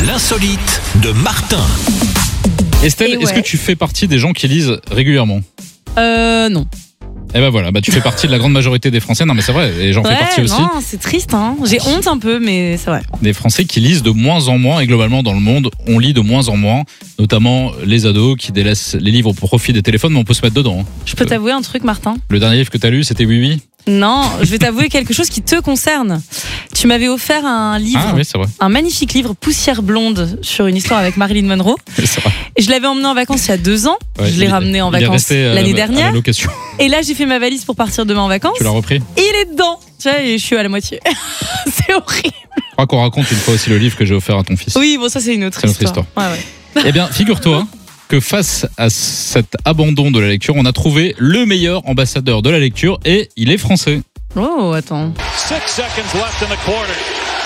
L'insolite de Martin. Estelle, est-ce que tu fais partie des gens qui lisent régulièrement ? Non. Eh ben voilà, tu fais partie de la grande majorité des Français. Non mais c'est vrai, et j'en fais partie aussi. Non, c'est triste, hein. J'ai honte un peu, mais c'est vrai. Des Français qui lisent de moins en moins, et globalement dans le monde, on lit de moins en moins, notamment les ados qui délaissent les livres au profit des téléphones, mais on peut se mettre dedans. Hein. Je peux t'avouer un truc, Martin ? Le dernier livre que tu as lu, c'était Oui Oui ? Non, je vais t'avouer quelque chose qui te concerne. Tu m'avais offert un livre, Ah oui, c'est vrai. un magnifique livre, Poussière blonde, sur une histoire avec Marilyn Monroe. C'est vrai. Et je l'avais emmené en vacances il y a 2 ans. Ouais, Je l'ai ramené en vacances l'année dernière. À la location. Et là, j'ai fait ma valise pour partir demain en vacances. Tu l'as repris ? Et il est dedans. Tu vois, et je suis à la moitié. C'est horrible. Je crois qu'on raconte une fois aussi le livre que j'ai offert à ton fils. Oui, bon, ça, c'est une autre histoire. Ouais. Eh bien, figure-toi que face à cet abandon de la lecture, on a trouvé le meilleur ambassadeur de la lecture et il est français. Oh, attends. 6 seconds left in the quarter.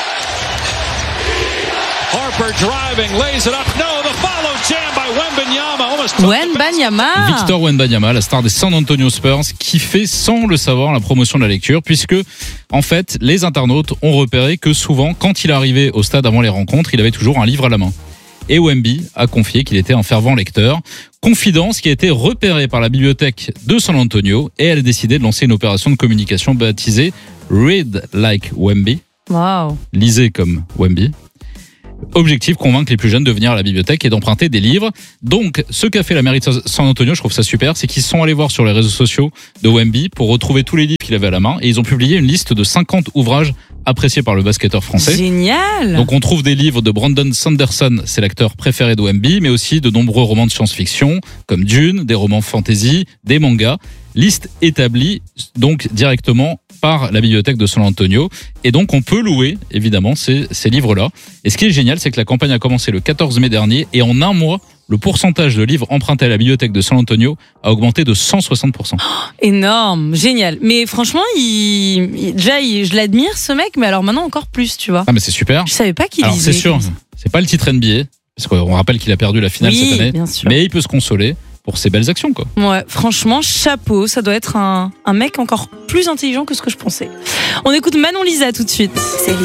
Harper driving, lays it up. No, the follow jam by Wembanyama. Wembanyama. Victor Wembanyama, la star des San Antonio Spurs, qui fait sans le savoir la promotion de la lecture, puisque en fait, les internautes ont repéré que souvent, quand il arrivait au stade avant les rencontres, il avait toujours un livre à la main. Et Wemby a confié qu'il était un fervent lecteur. Confidence qui a été repérée par la bibliothèque de San Antonio et elle a décidé de lancer une opération de communication baptisée Read Like Wemby. Waouh. Lisez comme Wemby. Objectif, convaincre les plus jeunes de venir à la bibliothèque et d'emprunter des livres. Donc, ce qu'a fait la mairie de San Antonio, je trouve ça super, c'est qu'ils sont allés voir sur les réseaux sociaux de Wemby pour retrouver tous les livres qu'il avait à la main et ils ont publié une liste de 50 ouvrages appréciés par le basketteur français. Génial. Donc on trouve des livres de Brandon Sanderson, c'est l'acteur préféré de Wemby, mais aussi de nombreux romans de science-fiction comme Dune, des romans fantasy, des mangas. Liste établie donc directement par la bibliothèque de San Antonio. Et donc on peut louer évidemment ces livres-là. Et ce qui est génial, c'est que la campagne a commencé le 14 mai dernier et en un mois, le pourcentage de livres empruntés à la bibliothèque de San Antonio a augmenté de 160%. Énorme, génial. Mais franchement, je l'admire ce mec, mais alors maintenant encore plus, tu vois. Ah mais c'est super. Je savais pas qu'il Alors lisait. c'est sûr, c'est pas le titre NBA, parce qu'on rappelle qu'il a perdu la finale cette année. Bien sûr. Mais il peut se consoler pour ses belles actions, quoi. Ouais, franchement, chapeau. Ça doit être un mec encore plus intelligent que ce que je pensais. On écoute Manon Lisa tout de suite.